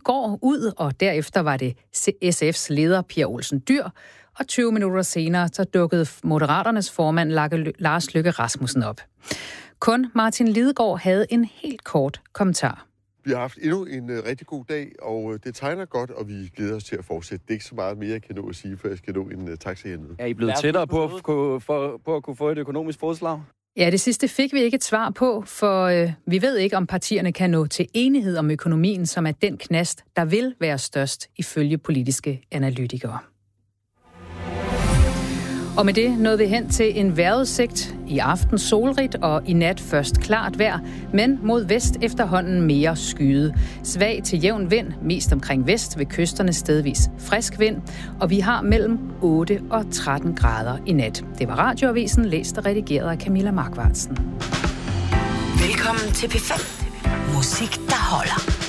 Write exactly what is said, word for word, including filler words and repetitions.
Lidegaard ud, og derefter var det S F's leder Pia Olsen Dyhr, og tyve minutter senere så dukkede Moderaternes formand Lars Løkke Rasmussen op. Kun Martin Lidegaard havde en helt kort kommentar. Vi har haft endnu en uh, rigtig god dag, og uh, det tegner godt, og vi glæder os til at fortsætte. Det er ikke så meget mere, jeg kan nå at sige, før jeg skal nå en uh, taxa hernede. Er I blevet tættere på at, for, for, på at kunne få et økonomisk fodslag? Ja, det sidste fik vi ikke et svar på, for øh, vi ved ikke, om partierne kan nå til enighed om økonomien, som er den knast, der vil være størst ifølge politiske analytikere. Og med det nåede vi hen til en vejrudsigt. I aften solrigt og i nat først klart vejr, men mod vest efterhånden mere skyet. Svag til jævn vind, mest omkring vest ved kysterne stedvis frisk vind, og vi har mellem otte og tretten grader i nat. Det var Radioavisen, læst og redigeret af Camilla Markvartsen. Velkommen til P fem. Musik, der holder.